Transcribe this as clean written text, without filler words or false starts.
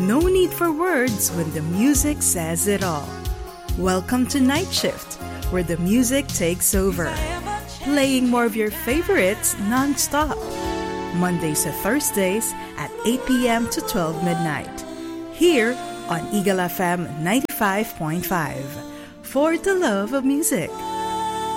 No need for words when the music says it all. Welcome to Night Shift, where the music takes over. Playing more of your favorites non-stop. Mondays to Thursdays at 8 p.m. to 12 midnight. Here on Eagle FM 95.5. For the love of music.